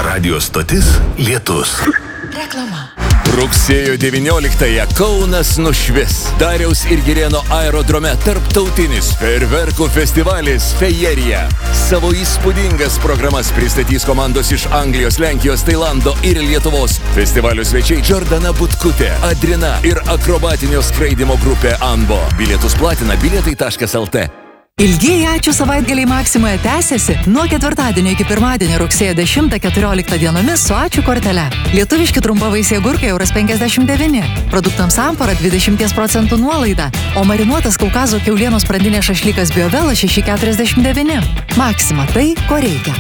Radio stotis Lietus. Reklama. Rugsėjo 19-ąją Kaunas nušvis. Dariaus ir Girėno aerodrome tarptautinis fejerverkų festivalis Fejerija. Savo įspūdingas programas pristatys komandos iš Anglijos, Lenkijos, Tailando ir Lietuvos. Festivalio svečiai Jordana Butkutė, Adrina ir akrobatinio skraidimo grupė Anbo. Bilietus platina bilietai.lt. Ilgieji ačiū savaitgaliai Maksimoje tęsiasi nuo ketvirtadienio iki pirmadienio rugsėjo 10-14 dienomis su ačiū kortele. Lietuviški trumpavaisiai agurkai €59, produktams Ampara 20% nuolaida, o marinuotas Kaukazo kiaulienos sprandinės šašlykas Biovela 6,49. Maksima tai, ko reikia.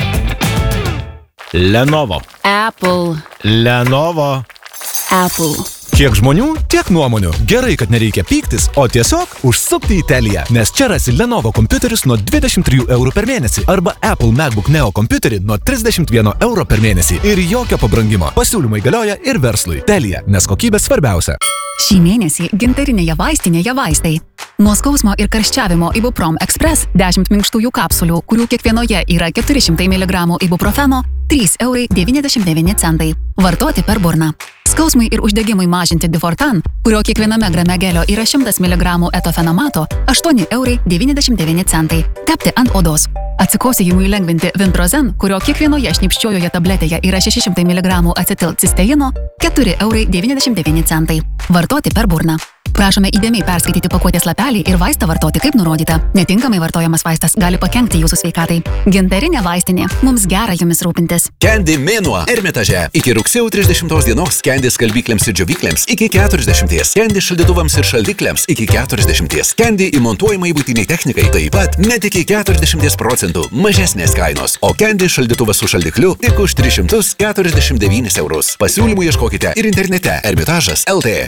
Lenovo. Apple. Lenovo. Apple. Kiek žmonių, tiek nuomonių. Gerai, kad nereikia pyktis, o tiesiog užsukti į Teliją, nes čia rasi Lenovo kompiuterius nuo €23 per mėnesį arba Apple MacBook Neo kompiuterį nuo €31 per mėnesį ir jokio pabrangimo. Pasiūlymai galioja ir verslui. Telija, nes kokybė svarbiausia. Šį mėnesį gintarinėje vaistinėje vaistai. Nuo skausmo ir karščiavimo Ibuprom Express 10 minkštųjų kapsulių, kurių kiekvienoje yra 400 mg ibuprofeno, €3,99. Vartoti per burną. Skausmui ir uždegimui mažinti Difortan, kurio kiekviename grame gelio yra 100 mg etofenamato, €8,99. Tepti ant odos. Atsikosėjimui lengvinti Vintrozen, kurio kiekvienoje šnipščiojoje tabletėje yra 600 mg acetilcisteino, €4,99. Vartoti per burną. Prašome įdėmiai perskaityti pakuotės lapelį ir vaistą vartoti kaip nurodyta. Netinkamai vartojamas vaistas gali pakenkti jūsų sveikatai. Gintarinė vaistinė. Mums gera jumis rūpintis. Candy mėnuo Ermitaže. Iki rugsėjo 30 dienos Candy skalbyklėms ir džiovyklėms iki 40. Candy šaldytuvams ir šaldikliams iki 40. Candy įmontuojamai buitiniai technikai taip pat net iki 40% mažesnės kainos. O Candy šaldytuvas su šaldikliu tik už €349. Pasiūlymų ieškokite ir internete Ermitažas.lt.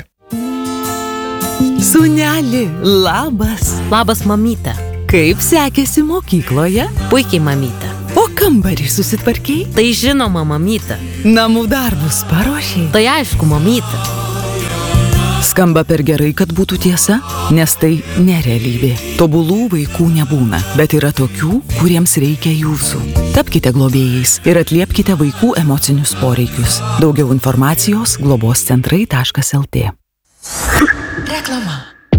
Sūneli, labas. Labas, mamyte. Kaip sekėsi mokykloje? Puikiai, mamyte. O kambarį susitvarkei? Tai žinoma, mamyte. Namų darbus paruošei? Tai aišku, mamyte. Skamba per gerai, kad būtų tiesa, nes tai nerealybė. Tobulų vaikų nebūna, bet yra tokių, kuriems reikia jūsų. Tapkite globėjais ir atliepkite vaikų emocinius poreikius. Daugiau informacijos globoscentrai.lt. Reklama.